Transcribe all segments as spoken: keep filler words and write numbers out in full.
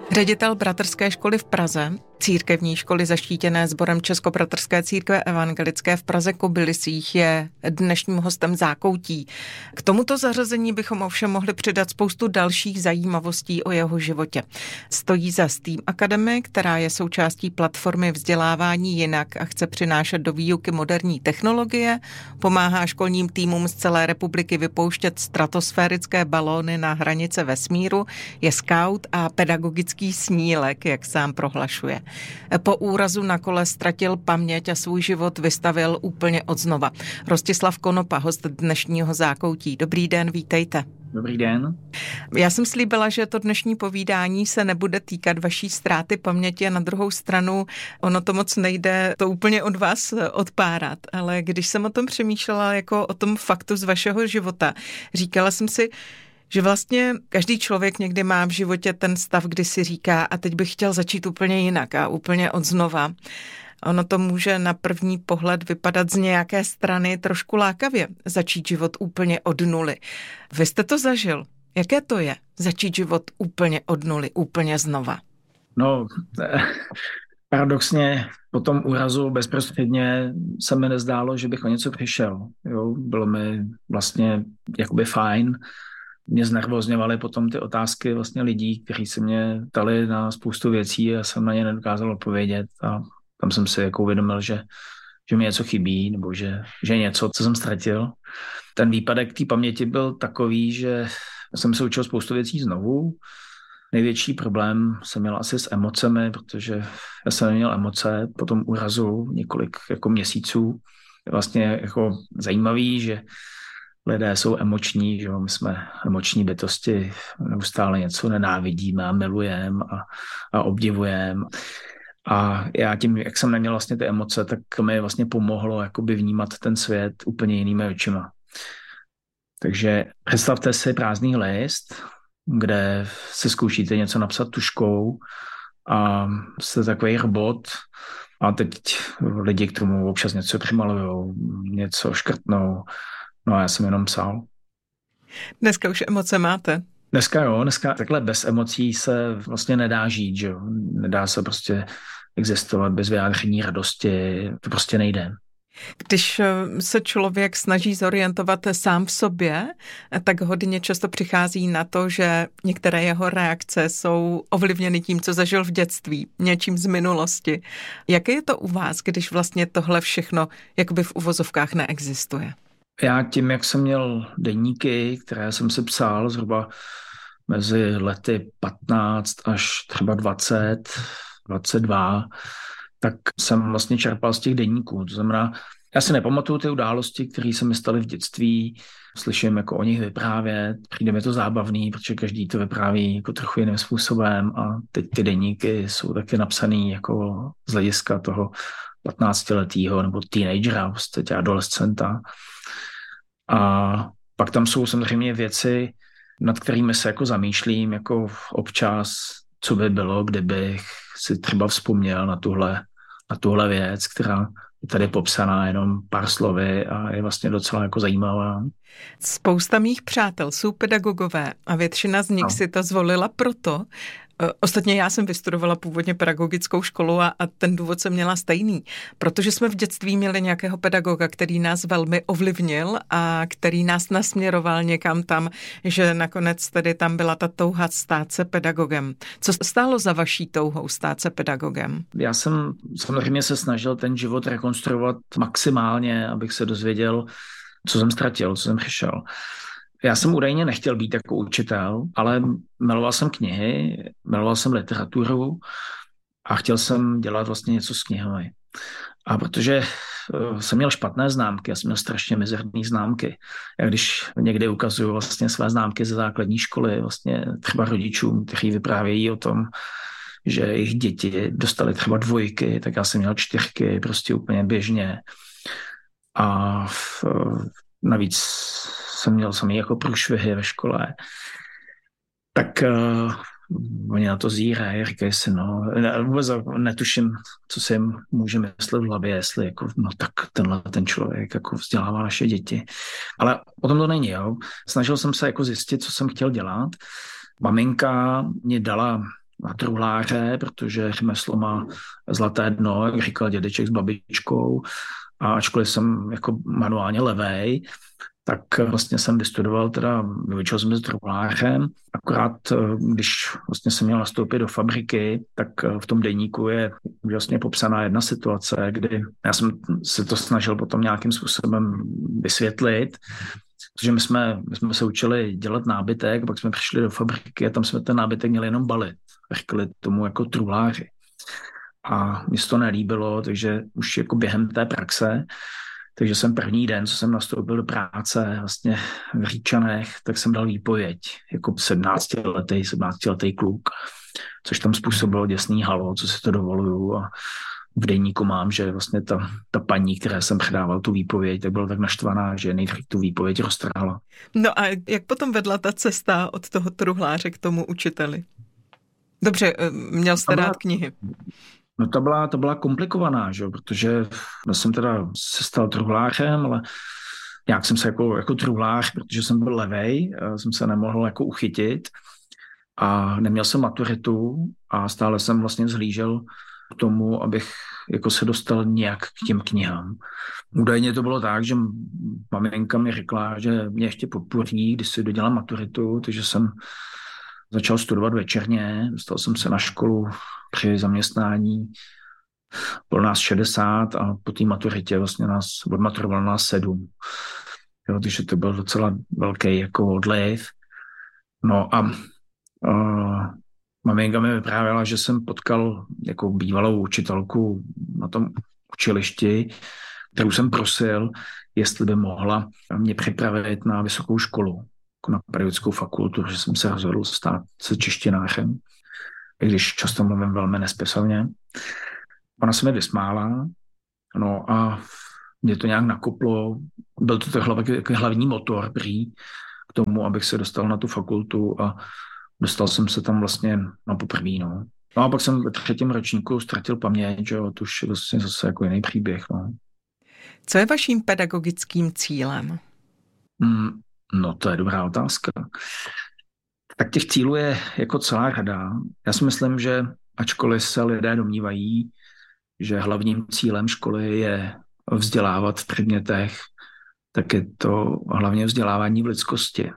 Ředitel Bratrské školy v Praze, církevní školy zaštítěné sborem Českobratrské církve evangelické v Praze Kobylisích, je dnešním hostem Zákoutí. K tomuto zařazení bychom ovšem mohli přidat spoustu dalších zajímavostí o jeho životě. Stojí za STEAM Academy, která je součástí platformy Vzdělávání jinak a chce přinášet do výuky moderní technologie, pomáhá školním týmům z celé republiky vypouštět stratosférické balóny na hranice vesmíru, je skaut a pedagogický snílek, jak sám prohlašuje. Po úrazu na kole ztratil paměť a svůj život vystavil úplně odznova. Rostislav Konopa, host dnešního Zákoutí. Dobrý den, vítejte. Dobrý den. Já jsem slíbila, že to dnešní povídání se nebude týkat vaší ztráty paměti a na druhou stranu ono to moc nejde to úplně od vás odpárat, ale když jsem o tom přemýšlela jako o tom faktu z vašeho života, říkala jsem si, že vlastně každý člověk někdy má v životě ten stav, kdy si říká a teď bych chtěl začít úplně jinak a úplně odznova. Ono to může na první pohled vypadat z nějaké strany trošku lákavě, začít život úplně od nuly. Vy jste to zažil. Jaké to je začít život úplně od nuly, úplně znova? No, paradoxně po tom úrazu bezprostředně se mi nezdálo, že bych o něco přišel. Jo, bylo mi vlastně jakoby fajn. Mě znervozňovaly potom ty otázky vlastně lidí, kteří se mě ptali na spoustu věcí a jsem na ně nedokázal odpovědět a tam jsem si jako uvědomil, že, že mi něco chybí nebo že, že něco, co jsem ztratil. Ten výpadek té paměti byl takový, že jsem se učil spoustu věcí znovu. Největší problém jsem měl asi s emocemi, protože já jsem neměl emoce po tom úrazu několik jako měsíců. Je vlastně jako zajímavý, že lidé jsou emoční, že my jsme emoční bytosti, neustále něco nenávidíme a milujeme a, a obdivujeme. A já tím, jak jsem neměl vlastně ty emoce, tak mi vlastně pomohlo jakoby vnímat ten svět úplně jinými očima. Takže představte si prázdný list, kde si zkoušíte něco napsat tužkou a jste takový robot a teď lidi k tomu občas něco přimalujou, něco škrtnou. No a já jsem jenom psal. Dneska už emoce máte? Dneska jo, dneska takhle bez emocí se vlastně nedá žít, že jo. Nedá se prostě existovat bez vyjádření radosti, to prostě nejde. Když se člověk snaží zorientovat sám v sobě, tak hodně často přichází na to, že některé jeho reakce jsou ovlivněny tím, co zažil v dětství, něčím z minulosti. Jaké je to u vás, když vlastně tohle všechno jakoby v uvozovkách neexistuje? Já tím, jak jsem měl deníky, které jsem si psal zhruba mezi lety patnáct až třeba dvacet, dvacet dva, tak jsem vlastně čerpal z těch deníků. To znamená, já si nepamatuju ty události, které se mi staly v dětství, slyším jako o nich vyprávět, přijde mi to zábavný, protože každý to vypráví jako trochu jiným způsobem a teď ty deníky jsou taky napsaný jako z hlediska toho patnáctiletého nebo teenagera, vlastně adolescenta. A pak tam jsou samozřejmě věci, nad kterými se jako zamýšlím, jako občas, co by bylo, kdybych si třeba vzpomněl na tuhle, na tuhle věc, která je tady popsaná jenom pár slovy a je vlastně docela jako zajímavá. Spousta mých přátel jsou pedagogové a většina z nich no. si to zvolila proto. Ostatně já jsem vystudovala původně pedagogickou školu a, a ten důvod jsem měla stejný, protože jsme v dětství měli nějakého pedagoga, který nás velmi ovlivnil a který nás nasměroval někam tam, že nakonec tedy tam byla ta touha stát se pedagogem. Co stálo za vaší touhou stát se pedagogem? Já jsem samozřejmě se snažil ten život rekonstruovat maximálně, abych se dozvěděl, co jsem ztratil, co jsem přišel. Já jsem údajně nechtěl být jako učitel, ale miloval jsem knihy, miloval jsem literaturu a chtěl jsem dělat vlastně něco s knihami. A protože jsem měl špatné známky, já jsem měl strašně mizerné známky. Já když někdy ukazuju vlastně své známky ze základní školy, vlastně třeba rodičům, kteří vyprávějí o tom, že jejich děti dostali třeba dvojky, tak já jsem měl čtyřky, prostě úplně běžně. A v, navíc jsem měl samý jako průšvihy ve škole. Tak uh, oni na to zírají, říkají si, no, vůbec netuším, co si jim může myslet v hlavě, jestli jako, no tak tenhle ten člověk jako vzdělává naše děti. Ale o tom to není, jo. Snažil jsem se jako zjistit, co jsem chtěl dělat. Maminka mě dala na truhláře, protože řemeslo má zlaté dno, jak říkal dědeček s babičkou. A ačkoliv jsem jako manuálně levej, tak vlastně jsem vystudoval, teda vyučil jsem se truhlářem, akorát když vlastně jsem měl nastoupit do fabriky, tak v tom deníku je vlastně popsaná jedna situace, kdy já jsem se to snažil potom nějakým způsobem vysvětlit, protože my jsme, my jsme se učili dělat nábytek, pak jsme přišli do fabriky a tam jsme ten nábytek měli jenom balit. Říkali tomu jako truhláři. A mi se to nelíbilo, takže už jako během té praxe, takže jsem první den, co jsem nastoupil do práce vlastně v Říčanech, tak jsem dal výpověď jako sedmnáctiletý, sedmnáctiletý kluk, což tam způsobilo děsný halo, co si to dovoluju, a v deníku mám, že vlastně ta, ta paní, které jsem předával tu výpověď, tak byla tak naštvaná, že nejdřív tu výpověď roztrhala. No a jak potom vedla ta cesta od toho truhláře k tomu učiteli? Dobře, měl jste rád knihy. No to byla, to byla komplikovaná, že? Protože já jsem teda se stal truhlářem, ale nějak jsem se jako, jako truhlář, protože jsem byl levej, jsem se nemohl jako uchytit a neměl jsem maturitu a stále jsem vlastně vzhlížel k tomu, abych jako se dostal nějak k těm knihám. Údajně to bylo tak, že maminka mi řekla, že mě ještě podpoří, když si dodělám maturitu, takže jsem začal studovat večerně, dostal jsem se na školu při zaměstnání, bylo nás šedesát a po té maturitě vlastně nás odmaturovalo nás sedm. Jo, takže to byl docela velký jako odliv. No a uh, maminka mi vyprávěla, že jsem potkal jako bývalou učitelku na tom učilišti, kterou jsem prosil, jestli by mohla mě připravit na vysokou školu, jako na pedagogickou fakultu, že jsem se rozhodl stát se češtinářem, i když často mluvím velmi nespisovně. Ona se mi vysmála, no a mě to nějak nakoplo. Byl to takový hlavní motor prý k tomu, abych se dostal na tu fakultu a dostal jsem se tam vlastně na poprvé. No. no a pak jsem ve třetím ročníku ztratil paměť, že to už je vlastně zase jako jiný příběh. No. Co je vaším pedagogickým cílem? Mm, no to je dobrá otázka. Tak těch cílů je jako celá řada. Já si myslím, že ačkoliv se lidé domnívají, že hlavním cílem školy je vzdělávat v předmětech, tak je to hlavně vzdělávání v lidskosti.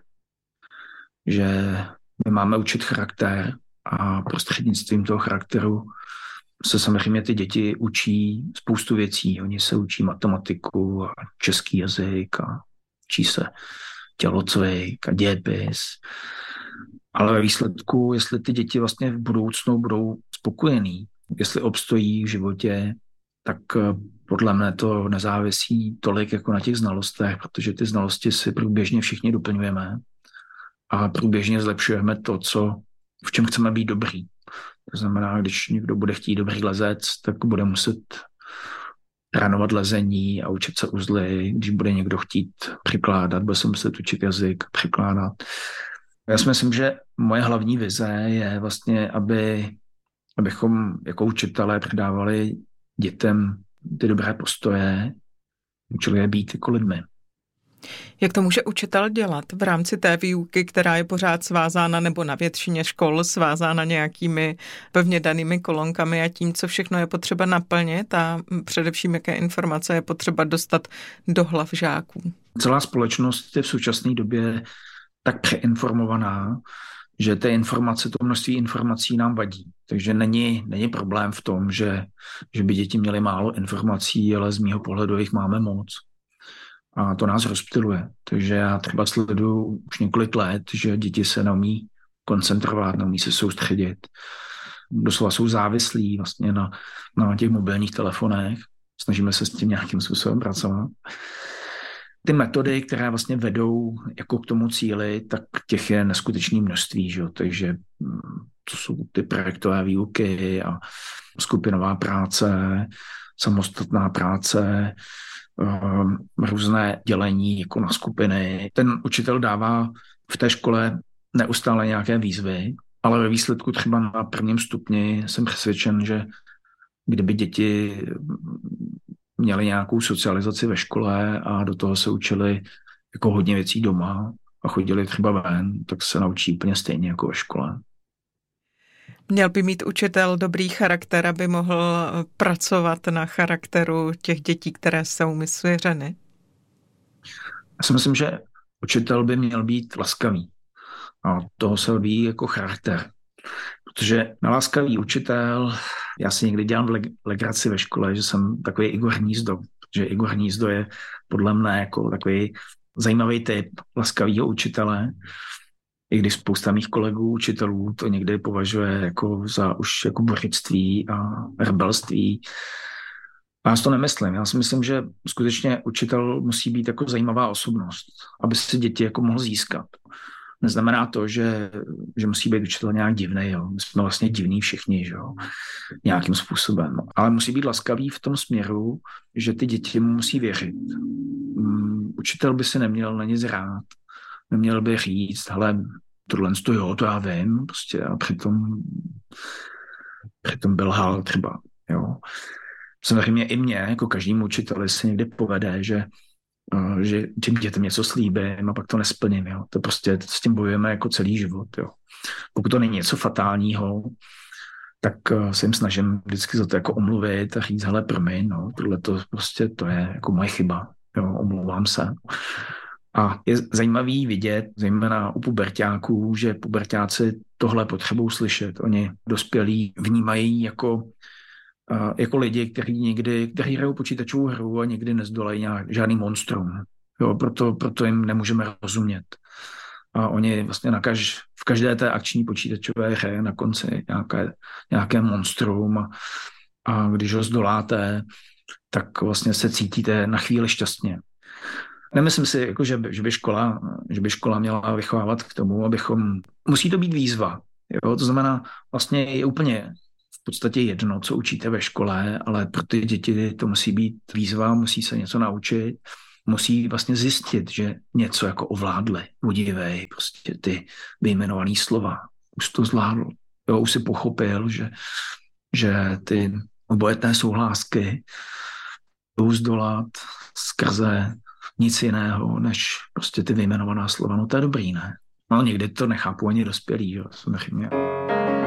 Že my máme učit charakter a prostřednictvím toho charakteru se samozřejmě ty děti učí spoustu věcí. Oni se učí matematiku a český jazyk a učí se tělocvik a dějepis. Ale ve výsledku, jestli ty děti vlastně v budoucnu budou spokojený, jestli obstojí v životě, tak podle mne to nezávisí tolik jako na těch znalostech, protože ty znalosti si průběžně všichni doplňujeme a průběžně zlepšujeme to, co, v čem chceme být dobrý. To znamená, když někdo bude chtít dobrý lezec, tak bude muset trénovat lezení a učit se uzly. Když bude někdo chtít překládat, bude se muset učit jazyk, překládat. Já si myslím, že moje hlavní vize je vlastně, aby, abychom jako učitelé předávali dětem ty dobré postoje, učili je být jako lidmi. Jak to může učitel dělat v rámci té výuky, která je pořád svázána nebo na většině škol svázána nějakými pevně danými kolonkami a tím, co všechno je potřeba naplnit a především jaké informace je potřeba dostat do hlav žáků? Celá společnost je v současné době tak přeinformovaná, že ty informace, to množství informací nám vadí. Takže není, není problém v tom, že, že by děti měly málo informací, ale z mýho pohledu jich máme moc. A to nás rozptyluje. Takže já třeba sleduju už několik let, že děti se neumí koncentrovat, neumí se soustředit. Doslova jsou závislí vlastně na, na těch mobilních telefonech. Snažíme se s tím nějakým způsobem pracovat. Ty metody, které vlastně vedou jako k tomu cíli, tak těch je neskutečné množství. Že? Takže to jsou ty projektové výuky a skupinová práce, samostatná práce, různé dělení jako na skupiny. Ten učitel dává v té škole neustále nějaké výzvy, ale ve výsledku třeba na prvním stupni jsem přesvědčen, že kdyby děti měli nějakou socializaci ve škole a do toho se učili jako hodně věcí doma a chodili třeba ven, tak se naučí úplně stejně jako ve škole. Měl by mít učitel dobrý charakter, aby mohl pracovat na charakteru těch dětí, které jsou mi svěřeny? Já si myslím, že učitel by měl být laskavý. A toho se odvíjí jako charakter. Protože neláskavý učitel, já si někdy dělám legraci ve škole, že jsem takový Igor Hnízdo. Že Igor Hnízdo je podle mne jako takový zajímavý typ laskavého učitele, i když spousta mých kolegů, učitelů to někdy považuje jako za už jako bořictví a rebelství. A já si to nemyslím. Já si myslím, že skutečně učitel musí být jako zajímavá osobnost, aby si děti jako mohl získat. Neznamená to, že, že musí být učitel nějak divný. Jo. My jsme vlastně divní všichni, že jo, nějakým způsobem. Ale musí být laskavý v tom směru, že ty děti mu musí věřit. Um, učitel by si neměl na nic rád. Neměl by říct, hele, tohle to jo, to já vím, prostě a přitom, přitom byl hal třeba, jo. Samozřejmě i mě, jako každému učiteli se někdy povede, že, uh, že těm dětem něco slíbím a pak to nesplním, jo. To prostě s tím bojujeme jako celý život, jo. Pokud to není něco fatálního, tak uh, se jim snažím vždycky za to jako omluvit a říct, hele, promiň, no, tohle to prostě to je jako moje chyba, jo, omlouvám se. A je zajímavý vidět, zejména u puberťáků, že puberťáci tohle potřebují slyšet. Oni dospělí vnímají jako, uh, jako lidi, kteří někdy, kteří hrajou počítačovou hru a někdy nezdolají nějak, žádný monstrum. Jo, proto, proto jim nemůžeme rozumět. A oni vlastně na kaž, v každé té akční počítačové hře na konci nějaké, nějaké monstrum a, a když ho zdoláte, tak vlastně se cítíte na chvíli šťastně. Nemyslím si, jako, že, by, že, by škola, že by škola měla vychovávat k tomu, abychom... Musí to být výzva. Jo? To znamená, vlastně je úplně v podstatě jedno, co učíte ve škole, ale pro ty děti to musí být výzva, musí se něco naučit, musí vlastně zjistit, že něco jako ovládli. Udívej, prostě ty vyjmenovaný slova. Už to zvládl. Jo? Už si pochopil, že, že ty obojetné souhlásky jdou zdolat skrze nic jiného, než prostě ty vyjmenovaná slova. No to je dobrý, ne? No někdy to nechápu ani dospělí, jo, samozřejmě.